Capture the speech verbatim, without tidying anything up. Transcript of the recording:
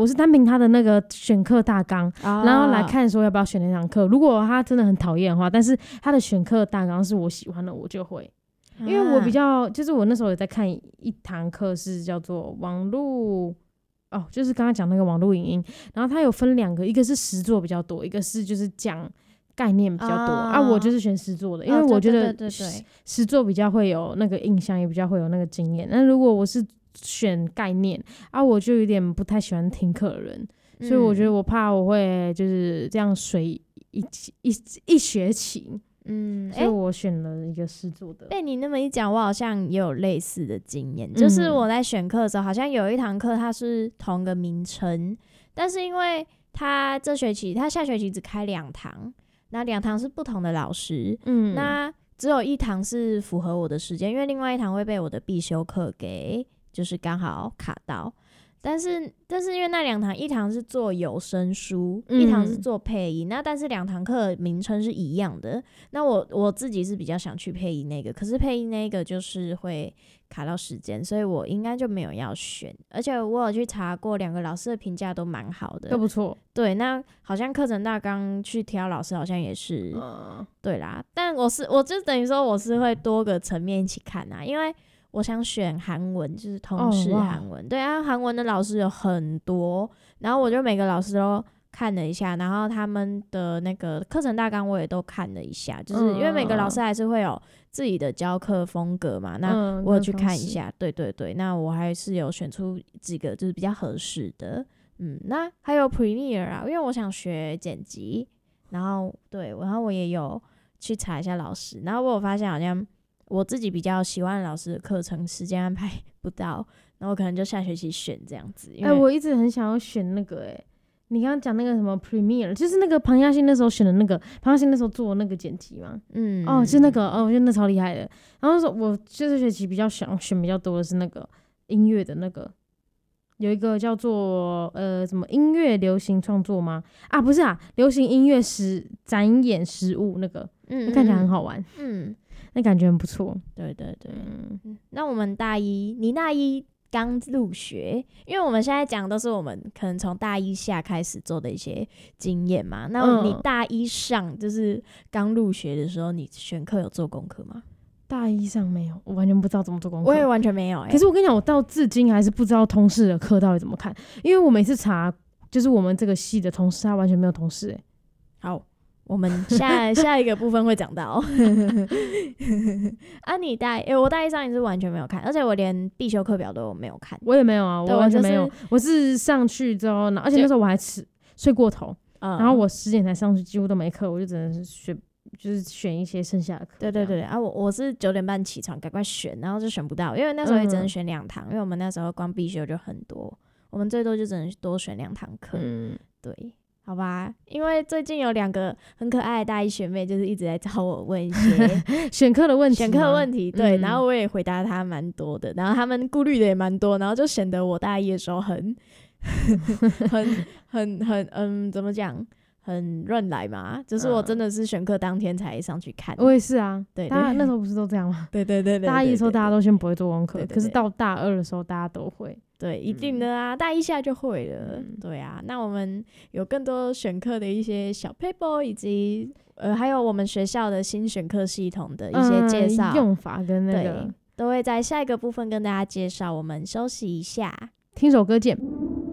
我是单凭他的那个选课大纲、 哦、 然后来看说要不要选那堂课。如果他真的很讨厌的话，但是他的选课大纲是我喜欢的，我就会。因为我比较就是我那时候有在看一堂课是叫做网络哦，就是刚刚讲那个网络影音，然后它有分两个，一个是实作比较多，一个是就是讲概念比较多、哦、啊。我就是选实作的，因为我觉得实作比较会有那个印象，也比较会有那个经验。那如果我是选概念啊，我就有点不太喜欢听课的人，所以我觉得我怕我会就是这样随一一一学期。嗯，所以我选了一个实作的。 被你那么一讲，我好像也有类似的经验、嗯，就是我在选课的时候，好像有一堂课它是同个名称，但是因为它这学期它下学期只开两堂，那两堂是不同的老师，嗯，那只有一堂是符合我的时间，因为另外一堂会被我的必修课给就是刚好卡到。但是但是因为那两堂，一堂是做有声书、嗯、一堂是做配音，那但是两堂课名称是一样的，那我我自己是比较想去配音那个，可是配音那个就是会卡到时间，所以我应该就没有要选。而且我有去查过，两个老师的评价都蛮好的， 都不错。 对，那好像课程大纲去挑老师好像也是、呃、对啦，但我是我就等于说我是会多个层面一起看啊，因为我想选韩文，就是通识韩文、oh, wow. 对啊，韩文的老师有很多，然后我就每个老师都看了一下，然后他们的那个课程大纲我也都看了一下，就是因为每个老师还是会有自己的教课风格嘛，那我有去看一下、嗯、对对对，那我还是有选出几个就是比较合适的。嗯，那还有 Premiere 啊，因为我想学剪辑，然后对，然后我也有去查一下老师，然后我有发现好像我自己比较喜欢的老师的课程时间安排不到，然后我可能就下学期选这样子。哎、 欸，我一直很想要选那个哎、欸，你刚刚讲那个什么 Premiere， 就是那个庞亚新那时候选的那个，庞亚新那时候做那个剪辑嘛，嗯，哦，是那个，哦，我觉得那超厉害的。然后说我这学期比较想选比较多的是那个音乐的那个，有一个叫做呃什么音乐流行创作吗？啊，不是啊，流行音乐实展演实物那个，嗯，看起来很好玩，嗯。那感觉很不错， 对对对、嗯。那我们大一，你大一刚入学，因为我们现在讲都是我们可能从大一下开始做的一些经验嘛。那你大一上就是刚入学的时候，你选课有做功课吗？ 大一上没有，我完全不知道怎么做功课。 我也完全没有、欸。 可是我跟你讲，我到至今还是不知道通识的课到底怎么看，因为我每次查，就是我们这个系的通识，他完全没有通识、欸。 好。我们下下一个部分会讲到啊，你大一、欸，我大一上也是完全没有看，而且我连必修课表都没有看。 我也没有啊，我完全没有。我、就是、我是上去之后，而且那时候我还吃睡过头、嗯，然后我十点才上去，几乎都没课，我就只能是选，就是选一些剩下的课。 对对对啊，我我是九点半起床，赶快选，然后就选不到，因为那时候也只能选两堂、嗯，因为我们那时候光必修就很多，我们最多就只能多选两堂课。嗯，对。好吧，因为最近有两个很可爱的大一学妹，就是一直在找我问一些选课的问题， 选课的问题，对、嗯，然后我也回答他蛮多的，然后他们顾虑的也蛮多，然后就显得我大一的时候很很很很嗯，怎么讲，很乱来嘛，就是我真的是选课当天才上去看。 我也是啊， 对， 大家那时候不是都这样吗？ 对对 对, 对, 对, 对, 对, 对, 对, 对, 对, 对, 对，大一的时候大家都先不会做功课，可是到大二的时候大家都会。 对，一定的啊、嗯，大一下就会了、嗯。对啊，那我们有更多选课的一些小 paper， 以及呃，还有我们学校的新选课系统的一些介绍、 嗯、用法跟那个， 都会在下一个部分跟大家介绍。我们休息一下， 听首歌见。